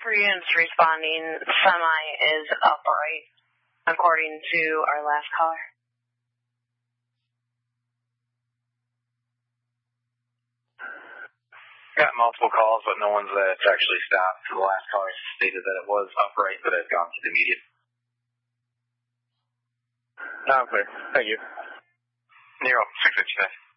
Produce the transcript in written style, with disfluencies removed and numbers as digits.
for units responding, semi is upright, according to our last caller. Got multiple calls, but no one's actually stopped. The last caller stated that it was upright, but it had gone to the immediate. I'm clear. Thank you. Nero, 655.